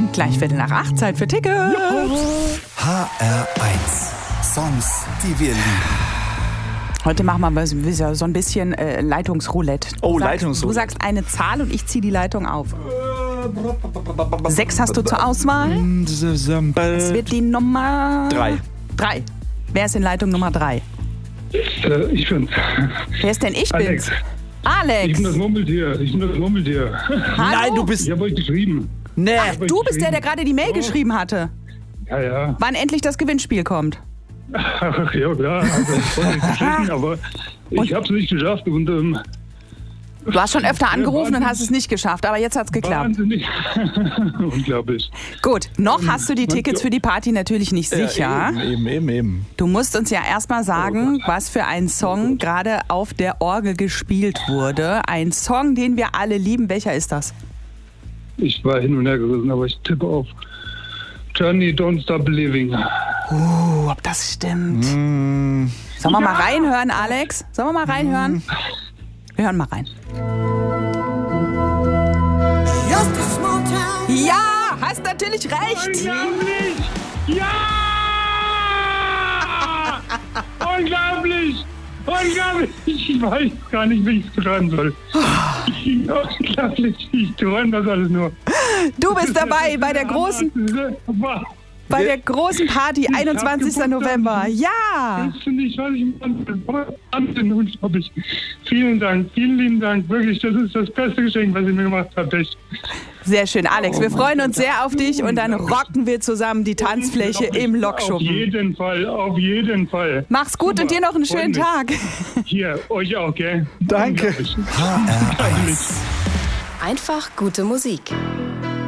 Gleich 7:45, Zeit für Tickets. HR1. Songs, die wir lieben. Heute machen wir so ein bisschen Leitungsroulette. Leitungsroulette. Du sagst eine Zahl und ich ziehe die Leitung auf. 6 hast du zur Auswahl. Es wird die Nummer 3. Wer ist in Leitung Nummer 3? Ich bin's. Wer ist denn ich Alex. bin's? Alex. Ich bin das Murmeltier. Hallo? Nein, du bist... Ich habe euch geschrieben. Nee. Du bist der gerade die Mail geschrieben hatte. Ja. Wann endlich das Gewinnspiel kommt. Ach, ja, klar. Also, ich wollte nicht verschicken, aber ich habe es nicht geschafft. Und, Du hast schon öfter angerufen und hast es nicht geschafft, aber jetzt hat's geklappt. Wahnsinnig. Unglaublich. Gut, noch hast du die Tickets für die Party natürlich nicht sicher. Eben. Du musst uns ja erstmal sagen, was für ein Song gerade auf der Orgel gespielt wurde. Ein Song, den wir alle lieben. Welcher ist das? Ich war hin und her gerissen, aber ich tippe auf Journey, Don't Stop Believing. Ob das stimmt. Sollen wir mal reinhören, Alex? Sollen wir mal reinhören? Wir hören mal rein. Ja, hast natürlich recht. Unglaublich! Ja! Unglaublich! Ich weiß gar nicht, wie ich es beschreiben soll. Unglaublich! Ich träume das alles nur. Du bist dabei bei der großen Party, 21. November. Ja! Das finde ich, was ich Wahnsinn, unglaublich. Vielen lieben Dank. Wirklich, das ist das beste Geschenk, was ihr mir gemacht habt. Echt. Sehr schön, Alex. Wir freuen uns sehr auf dich und dann rocken wir zusammen die Tanzfläche im Lokschuppen. Auf jeden Fall. Mach's gut. Super. Und dir noch einen schönen Tag. Hier, euch auch, gell? Danke. HR1. Einfach gute Musik.